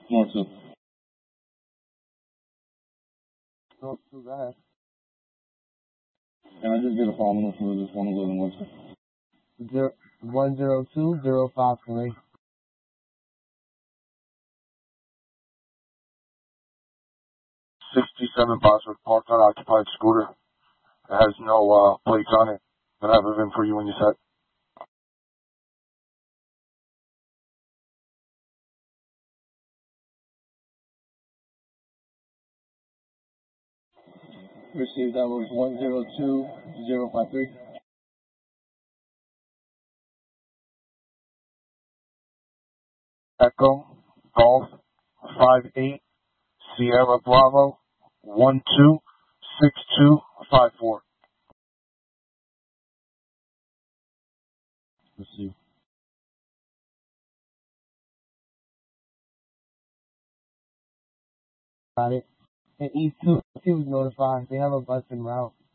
North 2. North 2, go ahead. And I just did a follow up for this one on North 2. 102-053. 67 Bosworth, parked unoccupied scooter. It has no plates on it. I'll have it in for you when you set. Received, that was 102-053. Echo, Golf, 58, Sierra Bravo, 126254. Received. Got it. And East 2 was notified. They have a bus en route.